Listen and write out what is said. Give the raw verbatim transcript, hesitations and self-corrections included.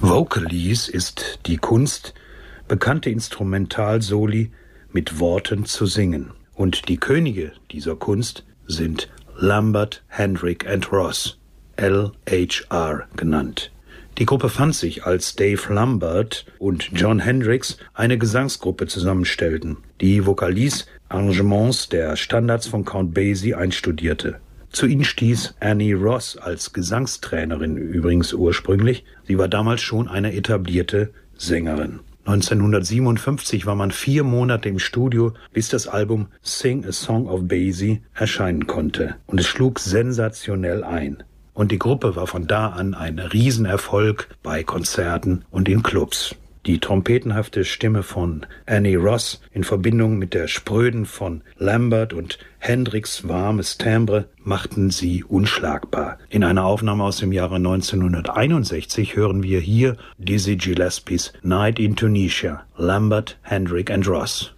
Vocalese ist die Kunst, bekannte Instrumentalsoli mit Worten zu singen. Und die Könige dieser Kunst sind Lambert, Hendrick and Ross, L H R genannt. Die Gruppe fand sich, als Dave Lambert und John Hendricks eine Gesangsgruppe zusammenstellten, die Vocalise-Arrangements der Standards von Count Basie einstudierte. Zu ihnen stieß Annie Ross als Gesangstrainerin übrigens ursprünglich. Sie war damals schon eine etablierte Sängerin. neunzehnhundertsiebenundfünfzig war man vier Monate im Studio, bis das Album Sing a Song of Basie erscheinen konnte. Und es schlug sensationell ein. Und die Gruppe war von da an ein Riesenerfolg bei Konzerten und in Clubs. Die trompetenhafte Stimme von Annie Ross in Verbindung mit der spröden von Lambert und Hendricks warmes Timbre machten sie unschlagbar. In einer Aufnahme aus dem Jahre neunzehnhunderteinundsechzig hören wir hier Dizzy Gillespies Night in Tunisia, Lambert, Hendrick and Ross.